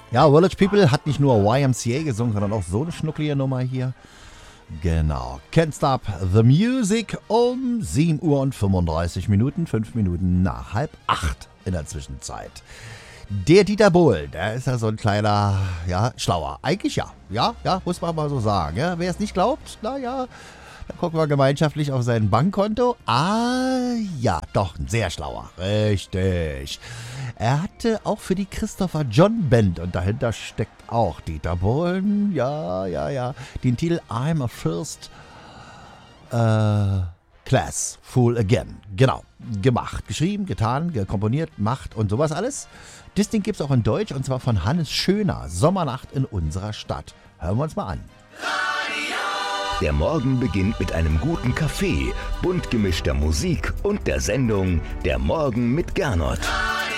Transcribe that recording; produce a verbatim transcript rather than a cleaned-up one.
Ja, Village People hat nicht nur Y M C A gesungen, sondern auch so eine schnucklige Nummer hier. Genau. Can't Stop the Music um sieben Uhr und fünfunddreißig Minuten, fünf Minuten nach halb acht in der Zwischenzeit. Der Dieter Bohlen, der ist ja so ein kleiner, ja, Schlauer. Eigentlich ja. Ja, ja, muss man mal so sagen. Ja, wer es nicht glaubt, naja, dann gucken wir gemeinschaftlich auf sein Bankkonto. Ah, ja, doch, ein sehr schlauer. Richtig. Er hatte auch für die Christopher John Band, und dahinter steckt auch Dieter Bohlen, ja, ja, ja, den Titel I'm a First äh, Class Fool Again. Genau, gemacht, geschrieben, getan, komponiert, macht und sowas alles. Das Ding gibt es auch in Deutsch, und zwar von Hannes Schöner, Sommernacht in unserer Stadt. Hören wir uns mal an. Der Morgen beginnt mit einem guten Kaffee, bunt gemischter Musik und der Sendung Der Morgen mit Gernot.